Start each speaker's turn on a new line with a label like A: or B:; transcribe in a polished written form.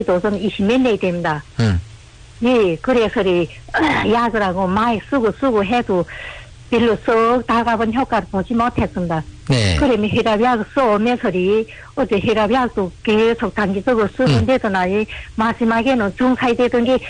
A: 도선 20몇 년이 됩니다. 예, 그래서 약을 하고 많이 쓰고 해도 별로 썩 다가본 효과를 보지 못했습니다.
B: 네.
A: 그러면 혈압약을 써오면서리 어제 혈압약도 계속 단기적으로 쓰는데도 나이 마지막에는 중사이 되던 게